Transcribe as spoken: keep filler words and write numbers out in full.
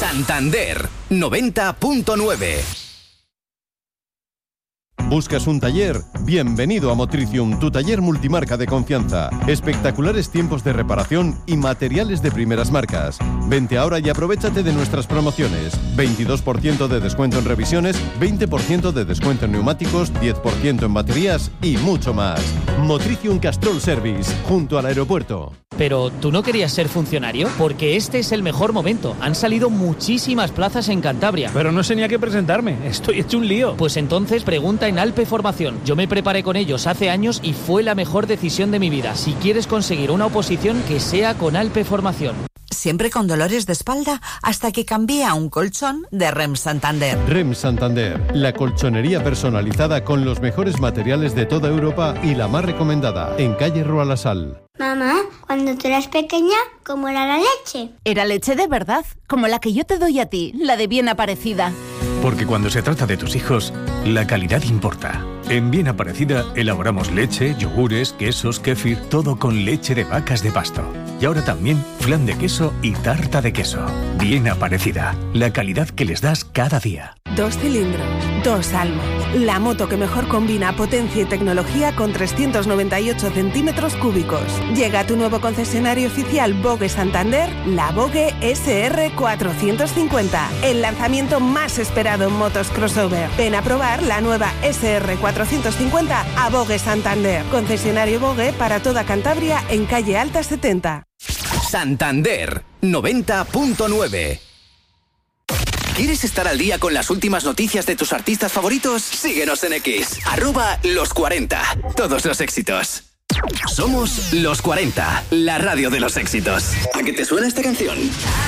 Santander noventa punto nueve. ¿Buscas un taller? Bienvenido a Motricium, tu taller multimarca de confianza. Espectaculares tiempos de reparación y materiales de primeras marcas. Vente ahora y aprovechate de nuestras promociones. veintidós por ciento de descuento en revisiones, veinte por ciento de descuento en neumáticos, diez por ciento en baterías y mucho más. Motricium Castrol Service, junto al aeropuerto. Pero, ¿tú no querías ser funcionario? Porque este es el mejor momento. Han salido muchísimas plazas en Cantabria. Pero no sé ni a qué presentarme. Estoy hecho un lío. Pues entonces pregunta en Alpe Formación. Yo me preparé con ellos hace años y fue la mejor decisión de mi vida. Si quieres conseguir una oposición, que sea con Alpe Formación. Siempre con dolores de espalda hasta que cambié a un colchón de R E M Santander. R E M Santander, la colchonería personalizada con los mejores materiales de toda Europa y la más recomendada, en calle Roalasal. Mamá, cuando tú eras pequeña, ¿cómo era la leche? Era leche de verdad, como la que yo te doy a ti, la de Bien Aparecida. Porque cuando se trata de tus hijos, la calidad importa. En Bien Aparecida elaboramos leche, yogures, quesos, kéfir, todo con leche de vacas de pasto. Y ahora también flan de queso y tarta de queso. Bien Aparecida, la calidad que les das cada día. Dos cilindros, dos almas. La moto que mejor combina potencia y tecnología con trescientos noventa y ocho centímetros cúbicos. Llega a tu nuevo concesionario oficial Vogue Santander, la Vogue S R cuatrocientos cincuenta. El lanzamiento más esperado en motos crossover. Ven a probar la nueva S R cuatrocientos cincuenta a Vogue Santander. Concesionario Vogue para toda Cantabria en calle Alta setenta. Santander noventa punto nueve. ¿Quieres estar al día con las últimas noticias de tus artistas favoritos? Síguenos en X, arroba los cuarenta. Todos los éxitos. Somos los cuarenta, la radio de los éxitos. ¿A qué te suena esta canción?